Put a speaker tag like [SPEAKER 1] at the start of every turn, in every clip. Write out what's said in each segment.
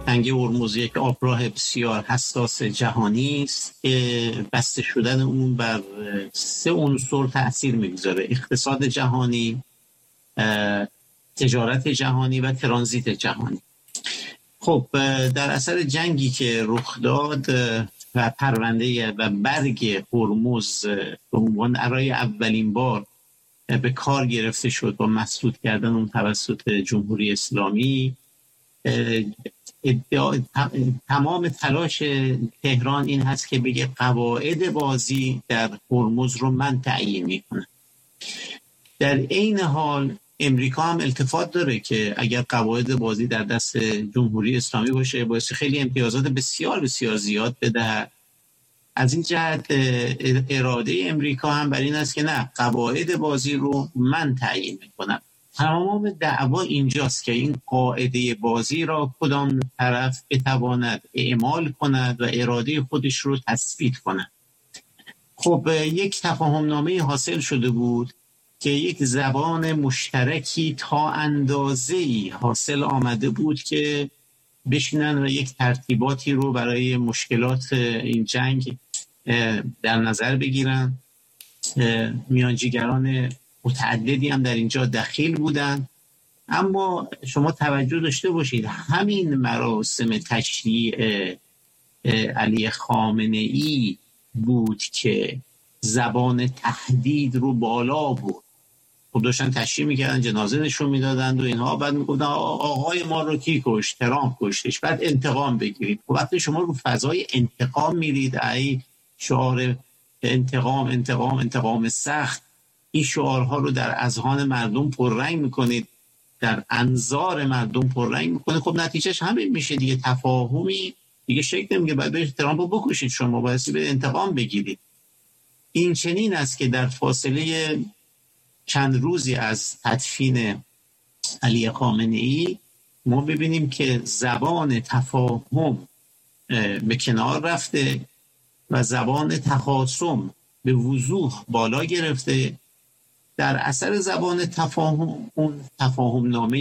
[SPEAKER 1] تنگه هرمز یک آبراه بسیار حساس جهانی است که بسته شدن اون بر 3 عنصر تأثیر میگذاره: اقتصاد جهانی، تجارت جهانی و ترانزیت جهانی. خب در اثر جنگی که رخ داد و پرونده و برگ هرمز به عنوان برای اولین بار به کار گرفته شد با مسدود کردن اون توسط جمهوری اسلامی، تمام تلاش تهران این هست که بگه قواعد بازی در هرمز رو من تعیین میکنم. در این حال امریکا هم التفات داره که اگر قواعد بازی در دست جمهوری اسلامی باشه باعث خیلی امتیازات بسیار بسیار زیاد بده. از این جهت اراده امریکا هم بر این است که نه، قواعد بازی رو من تعیین میکنم. تمام دعوا اینجاست که این قاعده بازی را کدام طرف بتواند اعمال کند و اراده خودش رو تثبیت کند. خب یک تفاهم نامه حاصل شده بود که یک زبان مشترکی تا اندازه‌ای حاصل آمده بود که بشینن و یک ترتیباتی رو برای مشکلات این جنگ در نظر بگیرن. میانجیگران متعددی هم در اینجا دخیل بودن، اما شما توجه داشته باشید همین مراسم تشییع علی خامنه‌ای بود که زبان تهدید رو بالا بود. خب داشتن تشییع میکردن، جنازه نشون میدادند و اینها، بعد میگفتن آقای ما رو کی کشت؟ ترامپ کشتش، بعد انتقام بگیرید. خب وقتی شما رو فضای انتقام میرید، ای شعار انتقام انتقام انتقام سخت، این شعارها رو در اذهان مردم پررنگ میکنید، در انظار مردم پررنگ میکنید، خب نتیجهش همین میشه دیگه. تفاهمی دیگه شکل نمیگه، بعد برید ترامپ رو بکشید، شما باید به انتقام بگیرید. این چنین است که در فاصله چند روزی از تدفین علی خامنه‌ای ما ببینیم که زبان تفاهم به کنار رفته و زبان تخاصم به وضوح بالا گرفته. در اثر زبان تفاهم اون تفاهم نامه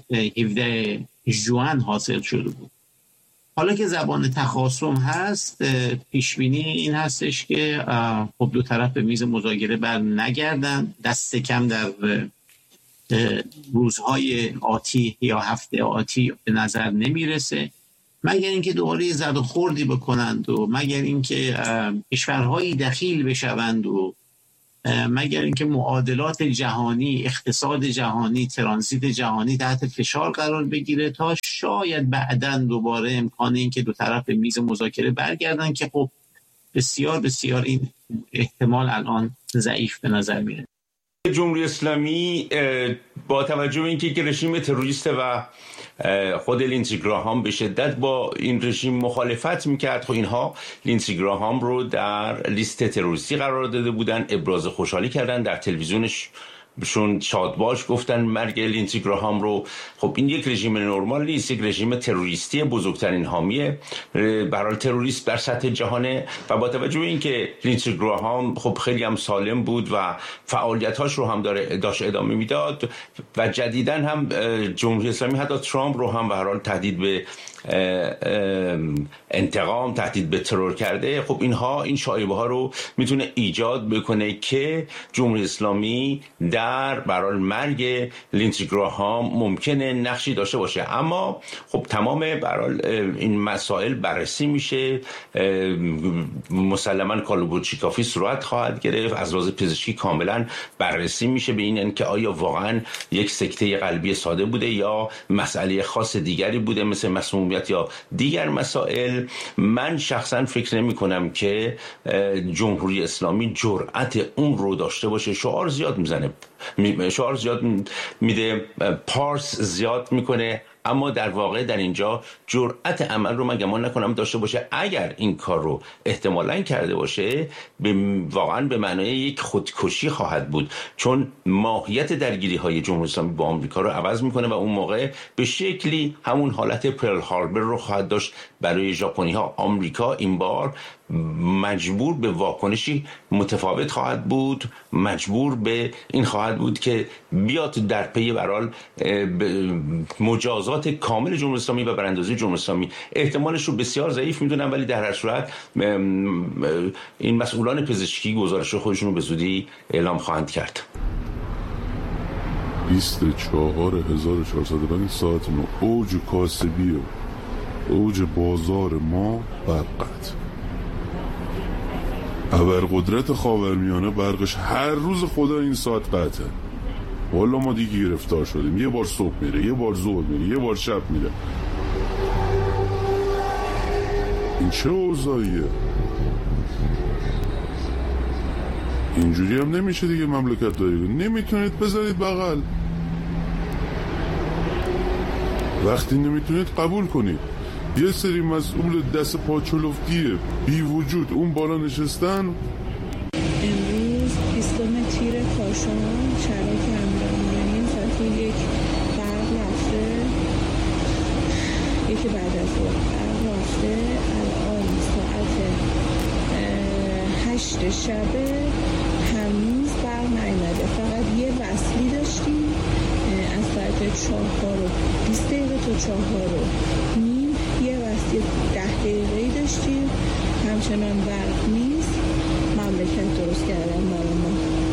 [SPEAKER 1] 17 ژوئن حاصل شده بود. حالا که زبان تخاصم هست، پیشبینی این هستش که خب دو طرف به میز مذاکره بر نگردن، دست کم در روزهای آتی یا هفته آتی به نظر نمیرسه، مگر اینکه دوباره زد و خوردی بکنند و مگر اینکه کشورهایی دخیل بشوند و مگر اینکه معادلات جهانی، اقتصاد جهانی، ترانزیت جهانی تحت فشار قرار بگیره تا شاید بعداً دوباره امکان این که دو طرف به میز مذاکره برگردن، که خب بسیار بسیار این احتمال الان ضعیف به نظر میره.
[SPEAKER 2] جمهوری اسلامی با توجه به اینکه یک رژیم تروریست و خود لینزی گراهام به شدت با این رژیم مخالفت میکرد، خب اینها لینزی گراهام رو در لیست تروریستی قرار داده بودن، ابراز خوشحالی کردن، در تلویزیونش شون شادباش گفتن مرگ لینزی گراهام رو. خب این یک رژیم نرمال نیست، یک رژیم تروریستی، بزرگترین حامی برای تروریست در سطح جهانه. و با توجه به اینکه لینزی گراهام خب خیلی هم سالم بود و فعالیتاش رو هم داشت ادامه میداد و جدیداً هم جمهوری اسلامی حتی ترامپ رو هم به هر حال تهدید به انتقام، تهدید به ترور کرده. خب اینها این شایبه ها رو میتونه ایجاد بکنه که جمهوری اسلامی در برای مرگ لینزی گراهام ممکنه نقشی داشته باشه. اما خب تمام برای این مسائل بررسی میشه، مسلما کالبوچیکافی صورت خواهد گرفت، از لحاظ پزشکی کاملا بررسی میشه به این که آیا واقعا یک سکته قلبی ساده بوده یا مسئله خاص دیگری بوده مثل مسمومیت یا دیگر مسائل. من شخصا فکر نمی کنم که جمهوری اسلامی جرأت اون رو داشته باشه. شعار زیاد میزنه، شعار زیاد میده، پارس زیاد میکنه، اما در واقع در اینجا جرأت عمل رو من گمان نکنم داشته باشه. اگر این کار رو احتمالاً کرده باشه واقعاً به معنای یک خودکشی خواهد بود، چون ماهیت درگیری های جمهوری اسلامی با آمریکا رو عوض میکنه و اون موقع به شکلی همون حالت پرل هاربر رو خواهد داشت برای ژاپنی ها. آمریکا این بار مجبور به واکنشی متفاوت خواهد بود، مجبور به این خواهد بود که بیاد در پی برال مجازات مؤسسات کامل جمهوری اسلامی و براندازی جمهوری اسلامی احتمالش رو بسیار ضعیف میدونم، ولی در هر صورت این مسئولان پزشکی گزارش خودشون رو به زودی اعلام خواهند کرد.
[SPEAKER 3] 24,405 ساعت ما اوج کاسبی و اوج بازار ما برقت. ابرقدرت خاورمیانه برقش هر روز خدا این ساعت قطعه. والا ما دیگه گرفتار شدیم. یه بار صبح میره، یه بار ظهر میره، یه بار شب میره. این چه اوضاعیه؟ اینجوری هم نمیشه دیگه مملکت داری. نمیتونید بذارید بغل. وقتی نمیتونید قبول کنید یه سری مسئول دست پاچلفتی بی وجود اون بالا نشستن.
[SPEAKER 4] امروز 20 تیر کاشان شبکه امیرالمومنین ساعت 1 برق رفته، یکی بعد از ظهر برق رفته. الان ساعت 8 شب هنوز برق نیامده. فقط یه وصلی داشتیم از ساعت 4:20 تا 4:30 یه وصلی 10 دقیقه‌ای داشتیم. همچنان برق نیست. مملکت درست کردن برای ما.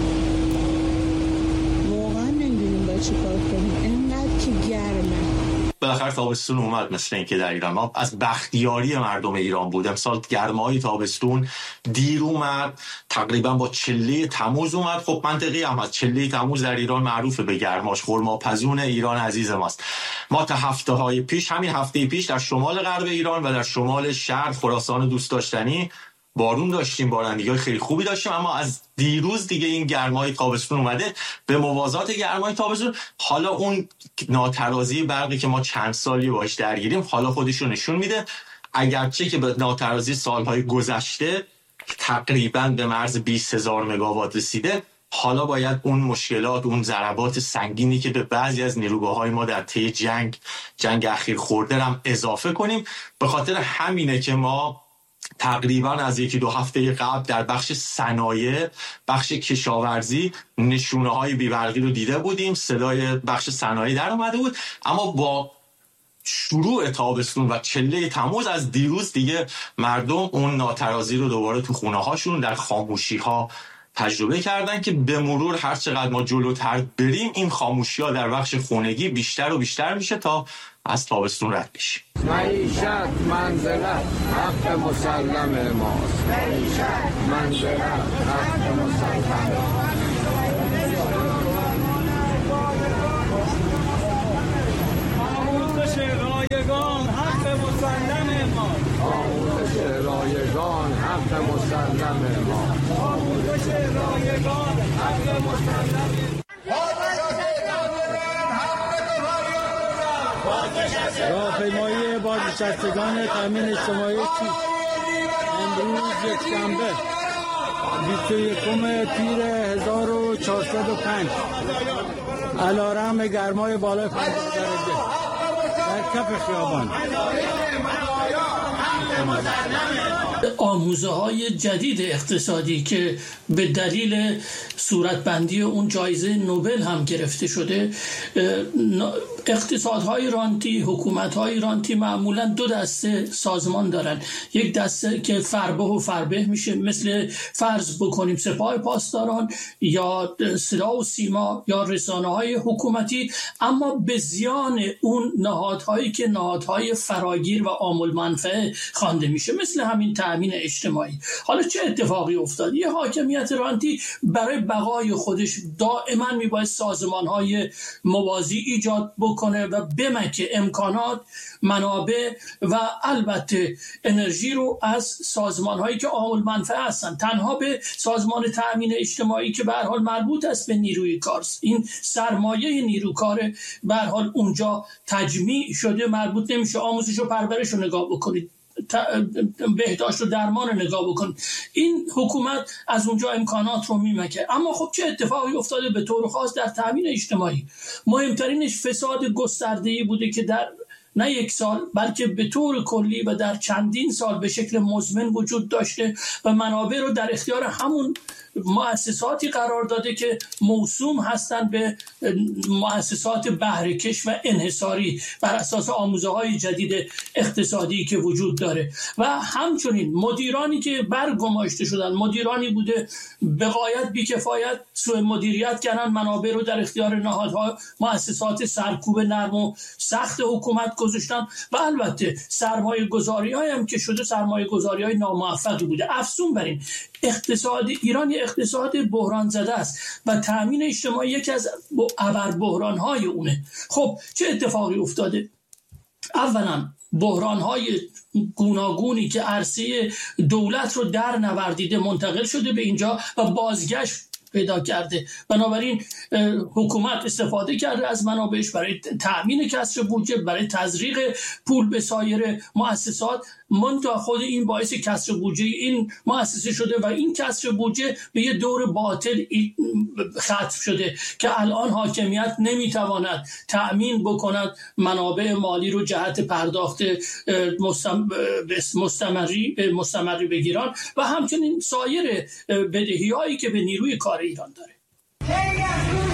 [SPEAKER 4] واقعا نمیدونیم باید چی کار کنیم، اینقدر که گرمه.
[SPEAKER 5] بالاخره تابستون اومد. مثل این که در ایران ما از بختیاری مردم ایران بود. امسال گرمای تابستون دیر اومد، تقریبا با چله تموز اومد. خب منطقی هم هست، چله تموز در ایران معروفه به گرماش، خرماپزون ایران عزیز ماست. ما تا هفته‌های پیش، همین هفته پیش در شمال غرب ایران و در شمال شرق خراسان دوست داشتنی بارون داشتیم، بارندگی‌های خیلی خوبی داشتیم. اما از دیروز دیگه این گرمای تابستون اومده. به موازات گرمای تابستون حالا اون ناترازی برقی که ما چند سالی باهاش درگیریم حالا خودش رو نشون میده. اگرچه که به ناترازی سالهای گذشته تقریباً به مرز 20,000 مگاوات رسیده، حالا باید اون مشکلات، اون ضربات سنگینی که به بعضی از نیروگاه‌های ما در طی جنگ اخیر خورده هم اضافه کنیم. به خاطر همینه که ما تقریبا از 1-2 هفته قبل در بخش صنایع، بخش کشاورزی نشونه‌های بی‌برقی رو دیده بودیم. صدای بخش صنایع در اومده بود. اما با شروع تابستون و چله تموز از دیروز دیگه مردم اون ناترازی رو دوباره تو خونه‌هاشون در خاموشی‌ها تجربه کردن که به مرور هر چقدر ما جلوتر بریم این خاموشی‌ها در بخش خونگی بیشتر و بیشتر میشه تا از تابستون رد بشیم.
[SPEAKER 6] معیشت منزلت حق مسلم ماست. معیشت منزلت حق مسلم ماست. آموزش رایگان حق مسلم ماست. آموزش رایگان حق مسلم ماست. آموزش رایگان حق مسلم
[SPEAKER 7] راهپیمایی بازنشستگان تامین اجتماعی چیست؟ امروز یکشنبه 21 تیر 1405 علارغم گرمای بالای 50 درجه در کف خیابان.
[SPEAKER 8] آموزه های جدید اقتصادی که به دلیل صورتبندی اون جایزه نوبل هم گرفته شده، اقتصادهای رانتی، حکومتهای رانتی معمولا 2 دسته سازمان دارن. یک دسته که فربه و فربه میشه، مثل فرض بکنیم سپاه پاسداران یا صدا و سیما یا رسانه‌های حکومتی، اما به زیان اون نهادهایی که نهادهای فراگیر و عامل منفعه خوانده میشه، مثل همین تأمین اجتماعی. حالا چه اتفاقی افتاد؟ یه حاکمیت رانتی برای بقای خودش دائما میباید سازمانهای موازی ایجاد بکنه و بمکه امکانات، منابع و البته انرژی رو از سازمانهایی که عامل منفعه هستن. تنها به سازمان تأمین اجتماعی که به هر حال مربوط است به نیروی کار، این سرمایه نیروکار به هر حال اونجا تجمیع شده، مربوط نمیشه. آموزش و پرورش رو نگاه بکنید، بهداشت و درمان رو نگاه بکنید. این حکومت از اونجا امکانات رو میمکه. اما خب چه اتفاقی افتاده به طور خاص در تامین اجتماعی؟ مهمترینش فساد گسترده‌ای بوده که در نه 1 سال بلکه به طور کلی و در چندین سال به شکل مزمن وجود داشته و منابع رو در اختیار همون مؤسساتی قرار داده که موسوم هستند به مؤسسات بهره‌کش و انحصاری بر اساس آموزه‌های جدید اقتصادی که وجود داره و همچنین مدیرانی که برگماشته شدن، مدیرانی بوده به غایت بی‌کفایت سوء مدیریت کردن، منابع رو در اختیار نهادها، مؤسسات سرکوب نرم و سخت حکومت گذاشتن و البته سرمایه‌گذاری‌هایی هم که شده سرمایه‌گذاری‌های ناموفقی بوده. افزون بر این اقتصاد ایران یک اقتصاد بحران زده است و تامین اجتماعی یکی از ابربحران‌های اونه. خب چه اتفاقی افتاده؟ اولا بحران‌های گوناگونی که عرصه دولت رو در نوردیده منتقل شده به اینجا و بازگشت پیدا کرده. بنابراین حکومت استفاده کرده از منابعش برای تأمین کسر بودجه، برای تزریق پول به سایر مؤسسات. منتها خود این باعث کسر بودجه این مؤسسه شده و این کسر بودجه به یه دور باطل ختم شده که الان حاکمیت نمیتواند تأمین بکند منابع مالی رو جهت پرداخت مستمری بگیران و همچنین سایر بدهی‌هایی که به نیروی کار ایران داره.